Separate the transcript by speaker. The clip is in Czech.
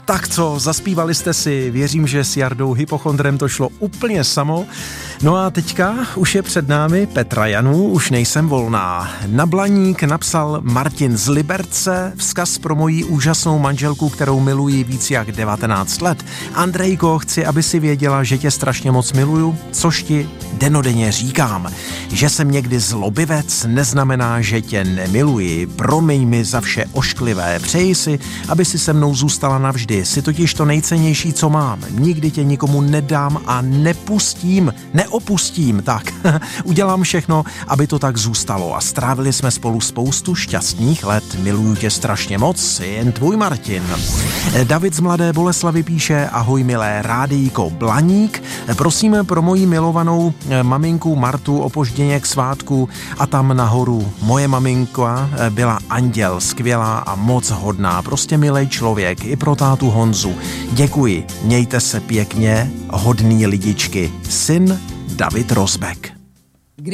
Speaker 1: Tak co, zaspívali jste si, věřím, že s Jardou Hypochondrem to šlo úplně samo. No a teďka už je před námi Petra Janů, už nejsem volná. Na Blaník napsal Martin z Liberce, vzkaz pro moji úžasnou manželku, kterou miluji víc jak 19 let. Andrejko, chci, aby si věděla, že tě strašně moc miluju, což ti denodenně říkám. Že jsem někdy zlobivec, neznamená, že tě nemiluji. Promiň mi za vše ošklivé. Přeji si, aby si se mnou zůstala navždy. Jsi totiž to nejcennější, co mám. Nikdy tě nikomu nedám a neopustím. Tak, udělám všechno, aby to tak zůstalo. A strávili jsme spolu spoustu šťastných let. Miluju tě strašně moc, jen tvůj Martin. David z Mladé Boleslavi píše: ahoj milé rádijko Blaník. Prosím pro moji milovanou maminku Martu opožděně k svátku a tam nahoru. Moje maminka byla anděl, skvělá a moc hodná. Prostě milej člověk. I pro tátu Honzu. Děkuji. Mějte se pěkně, hodný lidičky. Syn David Rozbek.